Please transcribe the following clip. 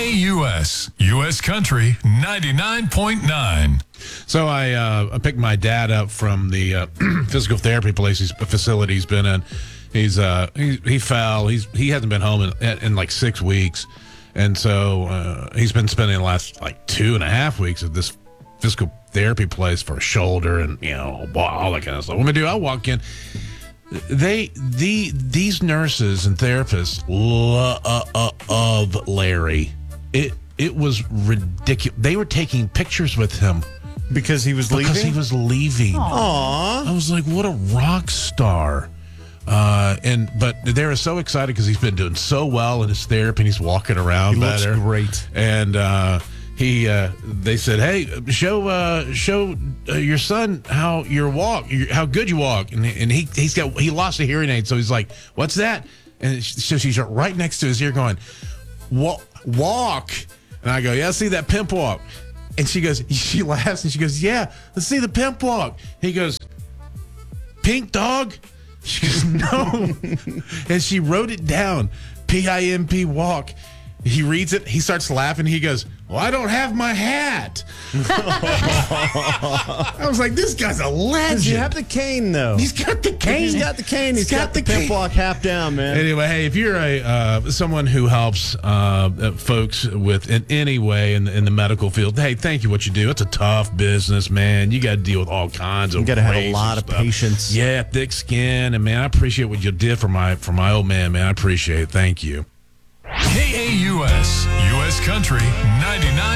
KAUS, U.S. Country 99.9. So I picked my dad up from the physical therapy facility he's been in. He fell. He hasn't been home in like 6 weeks, and so he's been spending the last like 2.5 weeks at this physical therapy place for a shoulder and all that kind of stuff. What am I do? I walk in. These nurses and therapists love Larry. It was ridiculous. They were taking pictures with him because he was leaving. Aww. I was like, what a rock star. But they were so excited because he's been doing so well in his therapy and he's walking around. He looks better. great. And they said, hey, show your son how how good you walk. And he lost a hearing aid, so he's like, what's that? And so she's right next to his ear going, walk. And I go, yeah, see that pimp walk. And she laughs and she goes, yeah, let's see the pimp walk. He goes, pink dog? She goes, no. And she wrote it down, PIMP walk. He reads it. He starts laughing. He goes, well, I don't have my hat. I was like, this guy's a legend. Does he have the cane, though? He's got the cane. He's got the cane. He's got the pimp walk half down, man. Anyway, hey, if you're someone who helps folks with in any way in the medical field, hey, thank you what you do. It's a tough business, man. You got to deal with all kinds of. You got to have a lot of patience. Yeah, thick skin, and man, I appreciate what you did for my old man. I appreciate it. Thank you. KAUS, U.S. Country 99.